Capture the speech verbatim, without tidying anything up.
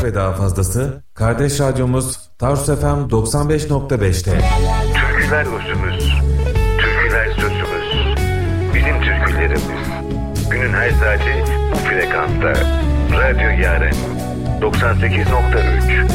ve daha fazlası kardeş radyomuz Tarsus F M doksan beş nokta beş'te. Türküler özümüz, türküler sözümüz, bizim türkülerimiz. Günün her saati bu frekansta. Radyo Yaren doksan sekiz nokta üç.